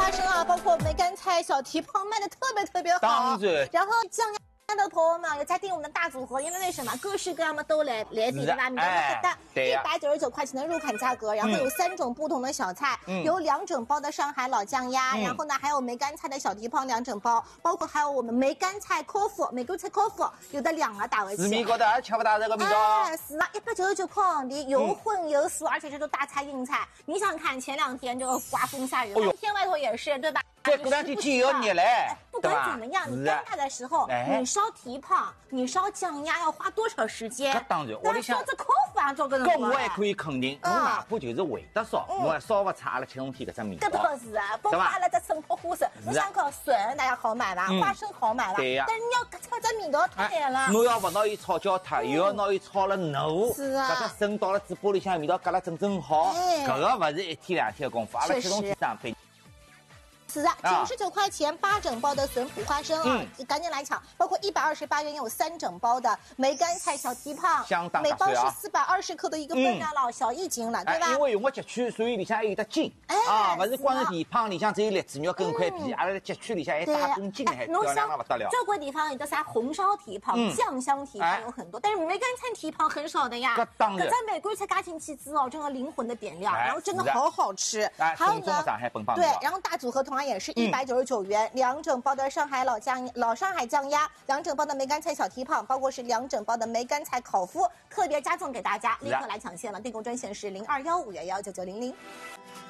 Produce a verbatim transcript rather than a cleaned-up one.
花生啊，包括梅干菜、小蹄膀卖的特别特别好。 当然， 然后酱鸭。 的朋友们要加订我们的大组合，因为为什么各式各样的都来来抵对吧？米高很大，一百九十九块钱的入砍价格，然后有三种不同的小菜，嗯、有两整包的上海老酱鸭，嗯、然后呢还有梅干菜的小蹄膀两整包，包括还有我们梅干菜科夫、梅干菜科夫，有的两个打回去。 市面高头还吃不到这个味道。 哎，是啊，一百九十九块港币，有荤有素，而且这都大菜硬菜。你想看前两天这个刮风下雨，今天外头也是，对吧？ 这过两天天又热嘞， 不管怎么样，你干它的时候，你烧蹄膀，你烧酱鸭要花多少时间？ 那当然，我里想这口饭啊，做个人。 搿我还可以肯定，我外婆就是会得烧，我还烧不出阿拉青龙天搿只味道。 搿倒是啊，包括阿拉这生泼花生，你想看笋大家好买伐？花生好买伐？对呀。但是你要搿出这味道太难了。 侬要勿拿伊炒焦脱，又要拿伊炒了糯， 是啊。 搿只笋到了嘴巴里向味道夹了正正好，搿个勿是一天两天的功夫，阿拉青龙天生辈。 是啊，九十九块钱八整包的笋脯花生啊，嗯、赶紧来抢！包括一百二十八元有三整包的梅干菜小蹄膀， 相当每包是四百二十克的一个分量了，嗯、小一斤了，对吧？ 因为用个节区，所以里向还有得筋，哎、啊，不是光是蹄膀里向只有栗子肉跟块皮，阿拉在节区里向还大根筋，还漂亮了不得了。 这个地方有的啥红烧蹄膀、酱香蹄膀有很多，但是梅干菜蹄膀很少的呀。 这当然， 在梅干菜加进去之后，真的灵魂的点亮，然后真的好好吃。还有呢，对，然后大组合同样也是一百九十。 九元两整包的上海老酱老上海酱鸭，两整包的梅干菜小蹄膀，包括是两整包的梅干菜烤麸，特别加赠给大家，立刻来抢线了！订购专线是零二幺五幺幺九九零零。